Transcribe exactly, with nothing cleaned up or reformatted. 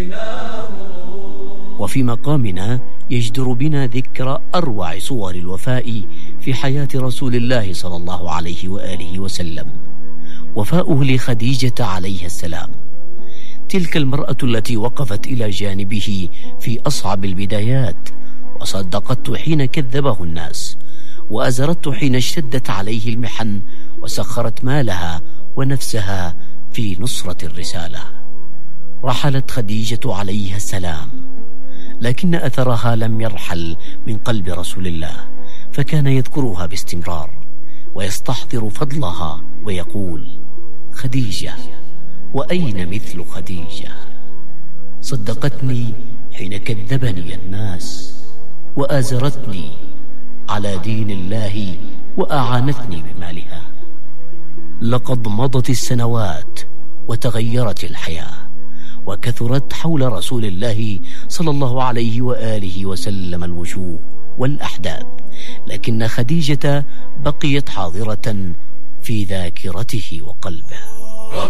وفي مقامنا يجدر بنا ذكر أروع صور الوفاء في حياة رسول الله صلى الله عليه وآله وسلم، وفاؤه لخديجة عليه السلام، تلك المرأة التي وقفت إلى جانبه في أصعب البدايات، وصدقته حين كذبه الناس، وأزرته حين اشتدت عليه المحن، وسخرت مالها ونفسها في نصرة الرسالة. رحلت خديجة عليها السلام، لكن أثرها لم يرحل من قلب رسول الله، فكان يذكرها باستمرار ويستحضر فضلها ويقول: خديجة، وأين مثل خديجة؟ صدقتني حين كذبني الناس، وآزرتني على دين الله، وأعانتني بمالها. لقد مضت السنوات وتغيرت الحياة، وكثرت حول رسول الله صلى الله عليه وآله وسلم الوجوه والأحداث، لكن خديجة بقيت حاضرة في ذاكرته وقلبه.